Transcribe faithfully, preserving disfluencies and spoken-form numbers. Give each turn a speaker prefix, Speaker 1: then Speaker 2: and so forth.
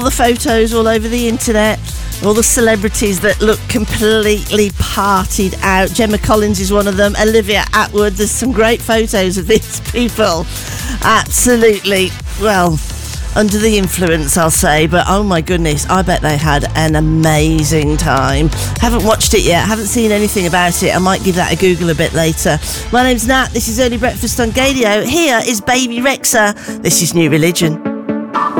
Speaker 1: the photos all over the internet, all the celebrities that look completely partied out. Gemma Collins is one of them. Olivia Attwood. There's some great photos of these people. Absolutely, well, under the influence, I'll say. But oh my goodness, I bet they had an amazing time. Haven't watched it yet. Haven't seen anything about it. I might give that a Google a bit later. My name's Nat. This is Early Breakfast on Gadio. Here is Baby Rexha. This is New Religion.